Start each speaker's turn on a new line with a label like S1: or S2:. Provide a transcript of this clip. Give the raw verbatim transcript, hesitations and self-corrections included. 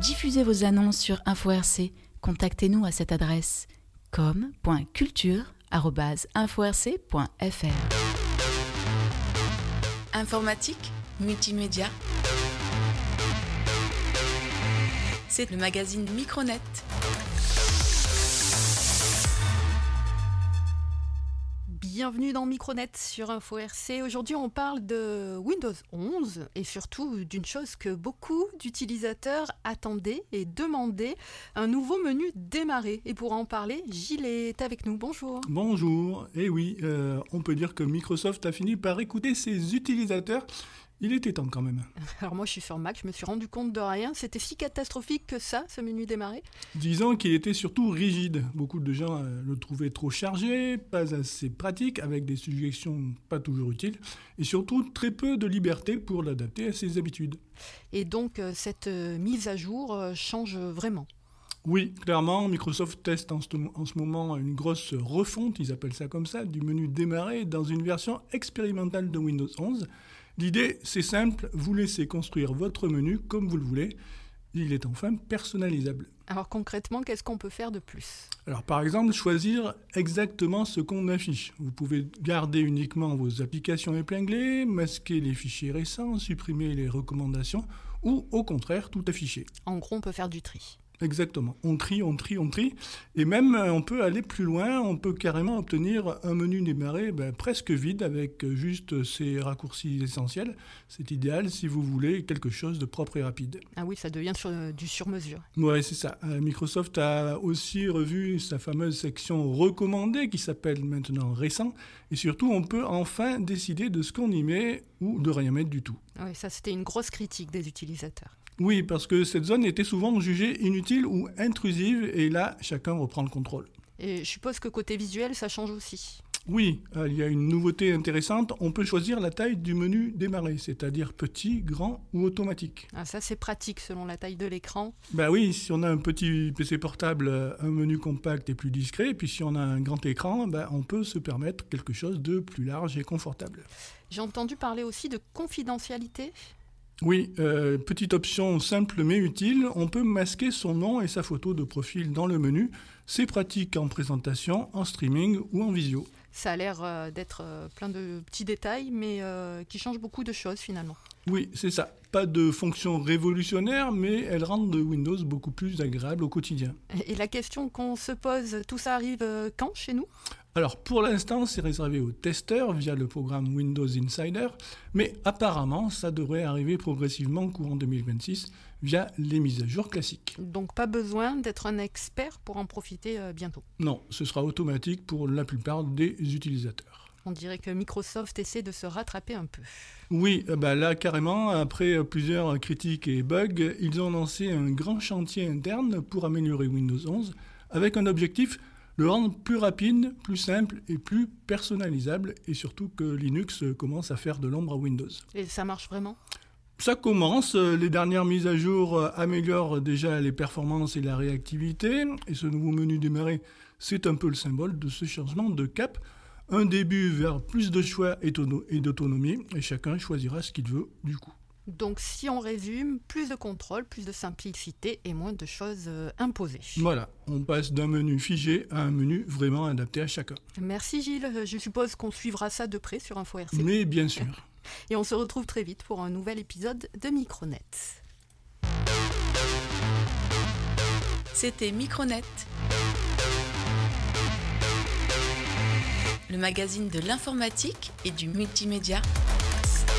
S1: diffusez vos annonces sur Info R C. Contactez-nous à cette adresse com point culture arobase info r c point f r. Informatique, multimédia. C'est le magazine Micronet.
S2: Bienvenue dans Micronet sur Info R C. Aujourd'hui, on parle de Windows onze et surtout d'une chose que beaucoup d'utilisateurs attendaient et demandaient, un nouveau menu démarrer. Et pour en parler, Gilles est avec nous. Bonjour.
S3: Bonjour. Et oui, euh, on peut dire que Microsoft a fini par écouter ses utilisateurs. Il était temps quand même.
S2: Alors moi je suis sur Mac, je me suis rendu compte de rien. C'était si catastrophique que ça, ce menu démarrer?
S3: Disons qu'il était surtout rigide. Beaucoup de gens euh, le trouvaient trop chargé, pas assez pratique, avec des suggestions pas toujours utiles, et surtout très peu de liberté pour l'adapter à ses habitudes.
S2: Et donc euh, cette euh, mise à jour euh, change vraiment?
S3: Oui, clairement, Microsoft teste en ce, en ce moment une grosse refonte, ils appellent ça comme ça, du menu démarrer dans une version expérimentale de Windows onze. L'idée, c'est simple, vous laissez construire votre menu comme vous le voulez. Il est enfin personnalisable.
S2: Alors concrètement, qu'est-ce qu'on peut faire de plus?
S3: Alors par exemple, choisir exactement ce qu'on affiche. Vous pouvez garder uniquement vos applications épinglées, masquer les fichiers récents, supprimer les recommandations ou au contraire tout afficher.
S2: En gros, on peut faire du tri.
S3: Exactement. On trie, on trie, on trie. Et même, on peut aller plus loin. On peut carrément obtenir un menu démarré ben, presque vide avec juste ces raccourcis essentiels. C'est idéal si vous voulez quelque chose de propre et rapide.
S2: Ah oui, ça devient sur, du sur-mesure.
S3: Ouais, c'est ça. Euh, Microsoft a aussi revu sa fameuse section recommandée qui s'appelle maintenant récent. Et surtout, on peut enfin décider de ce qu'on y met ou de rien mettre du tout.
S2: Oui, ça c'était une grosse critique des utilisateurs.
S3: Oui, parce que cette zone était souvent jugée inutile ou intrusive, et là, chacun reprend le contrôle.
S2: Et je suppose que côté visuel, ça change aussi.
S3: Oui, il y a une nouveauté intéressante, on peut choisir la taille du menu démarrer, c'est-à-dire petit, grand ou automatique.
S2: Ah, ça c'est pratique selon la taille de l'écran.
S3: Ben oui, si on a un petit P C portable, un menu compact et plus discret, et puis si on a un grand écran, ben on peut se permettre quelque chose de plus large et confortable.
S2: J'ai entendu parler aussi de confidentialité.
S3: Oui, euh, petite option simple mais utile, on peut masquer son nom et sa photo de profil dans le menu. C'est pratique en présentation, en streaming ou en visio.
S2: Ça a l'air euh, d'être euh, plein de petits détails, mais euh, qui changent beaucoup de choses finalement.
S3: Oui, c'est ça. Pas de fonction révolutionnaire, mais elles rendent Windows beaucoup plus agréable au quotidien.
S2: Et la question qu'on se pose, tout ça arrive euh, quand chez nous ?
S3: Alors pour l'instant, c'est réservé aux testeurs via le programme Windows Insider, mais apparemment, ça devrait arriver progressivement courant deux mille vingt-six via les mises à jour classiques.
S2: Donc pas besoin d'être un expert pour en profiter euh, bientôt.
S3: Non, ce sera automatique pour la plupart des utilisateurs.
S2: On dirait que Microsoft essaie de se rattraper un peu.
S3: Oui, bah là carrément, après plusieurs critiques et bugs, ils ont lancé un grand chantier interne pour améliorer Windows onze avec un objectif: le rendre plus rapide, plus simple et plus personnalisable, et surtout que Linux commence à faire de l'ombre à Windows.
S2: Et ça marche vraiment ?
S3: Ça commence, les dernières mises à jour améliorent déjà les performances et la réactivité, et ce nouveau menu démarrer, c'est un peu le symbole de ce changement de cap. Un début vers plus de choix et d'autonomie, et chacun choisira ce qu'il veut du coup.
S2: Donc si on résume, plus de contrôle, plus de simplicité et moins de choses imposées.
S3: Voilà, on passe d'un menu figé à un menu vraiment adapté à chacun.
S2: Merci Gilles, je suppose qu'on suivra ça de près sur Info R C.
S3: Mais bien sûr.
S2: Et on se retrouve très vite pour un nouvel épisode de Micronet.
S1: C'était Micronet, le magazine de l'informatique et du multimédia.